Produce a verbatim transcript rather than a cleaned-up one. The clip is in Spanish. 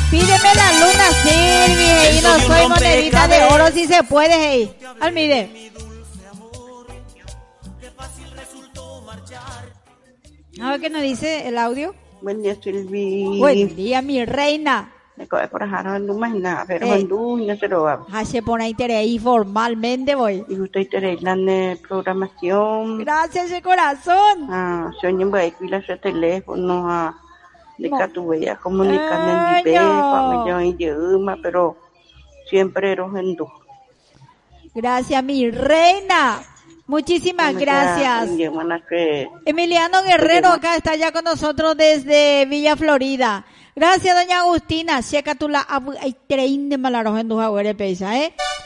Pídeme la luna, Silvia, y no soy monedita de oro si se puede, hey. Almide. A ver qué nos dice el audio. Buen día, Silvi. Buen día, mi reina. Me coge por dejar no más nada, pero cuando no se lo va. Hace por ahí ahí formalmente voy. Y usted tenéis la programación. Gracias, de corazón. Ah, sueño voy a cuidar su teléfono a de que tu voy a comunicar en vive, familia y yuma, pero siempre eres en du. Gracias, mi reina. Muchísimas gracias. Emiliano Guerrero acá está ya con nosotros desde Villa Florida. Gracias, doña Agustina. Checa tú la abu ay trein de malarojo en tu jaguere pesa, ¿eh?